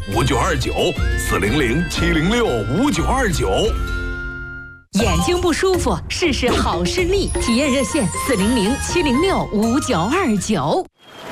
，5929，400-706-5929。 眼睛不舒服，试试好视力，体验热线400-706-5929。